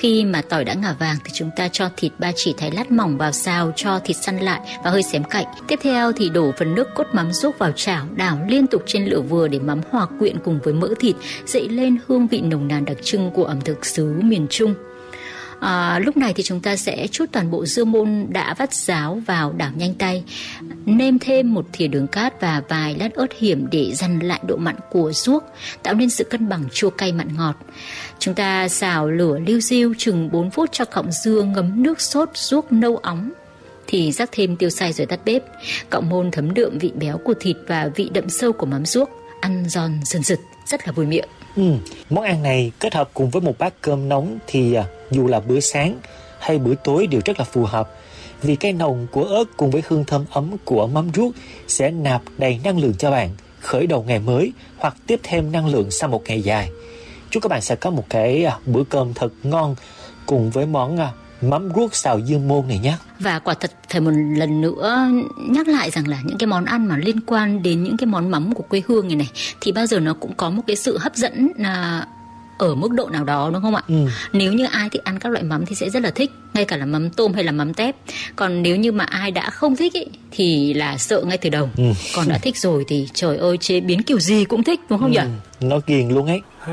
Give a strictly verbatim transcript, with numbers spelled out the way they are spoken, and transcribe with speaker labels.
Speaker 1: Khi mà tỏi đã ngả vàng thì chúng ta cho thịt ba chỉ thái lát mỏng vào xào, cho thịt săn lại và hơi xém cạnh. Tiếp theo thì đổ phần nước cốt mắm ruốc vào chảo, đảo liên tục trên lửa vừa để mắm hòa quyện cùng với mỡ thịt, dậy lên hương vị nồng nàn đặc trưng của ẩm thực xứ miền Trung. À, lúc này thì chúng ta sẽ trút toàn bộ dưa môn đã vắt ráo vào, đảo nhanh tay, nêm thêm một thìa đường cát và vài lát ớt hiểm để dằn lại độ mặn của ruốc, tạo nên sự cân bằng chua cay mặn ngọt. Chúng ta xào lửa liu riu chừng bốn phút cho cọng dưa ngấm nước sốt ruốc nâu óng, thì rắc thêm tiêu xay rồi tắt bếp. Cọng môn thấm đượm vị béo của thịt và vị đậm sâu của mắm ruốc, ăn giòn sần sực, rất là vui miệng.
Speaker 2: Ừ, món ăn này kết hợp cùng với một bát cơm nóng thì à, dù là bữa sáng hay bữa tối đều rất là phù hợp, vì cái nồng của ớt cùng với hương thơm ấm của mắm ruốc sẽ nạp đầy năng lượng cho bạn khởi đầu ngày mới hoặc tiếp thêm năng lượng sau một ngày dài. Chúc các bạn sẽ có một cái à, bữa cơm thật ngon cùng với món à, mắm ruốc xào dưa môn này nhé.
Speaker 1: Và quả thật phải một lần nữa nhắc lại rằng là những cái món ăn mà liên quan đến những cái món mắm của quê hương này này thì bao giờ nó cũng có một cái sự hấp dẫn là ở mức độ nào đó, đúng không ạ? Ừ. Nếu như ai thích ăn các loại mắm thì sẽ rất là thích, ngay cả là mắm tôm hay là mắm tép. Còn nếu như mà ai đã không thích ý, thì là sợ ngay từ đầu. Ừ. Còn đã thích rồi thì trời ơi, chế biến kiểu gì cũng thích, đúng không ừ. nhỉ?
Speaker 2: Nó ghiền luôn ấy.